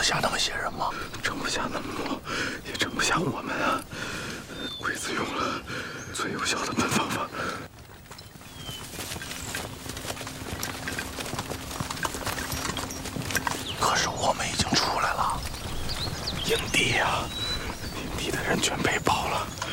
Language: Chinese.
下那么些人吗？ 整不下那么多，也整不下我们啊！鬼子用了最有效的笨方法。 可是我们已经出来了， 营地呀，营地的人全被包了。